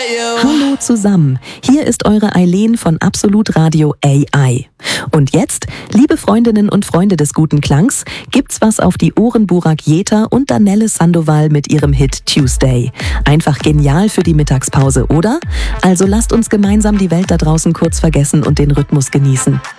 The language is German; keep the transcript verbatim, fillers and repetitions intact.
Hallo zusammen, hier ist eure Eileen von Absolut Radio A I. Und jetzt, liebe Freundinnen und Freunde des guten Klangs, gibt's was auf die Ohren Burak Jeter und Danelle Sandoval mit ihrem Hit Tuesday. Einfach genial für die Mittagspause, oder? Also lasst uns gemeinsam die Welt da draußen kurz vergessen und den Rhythmus genießen.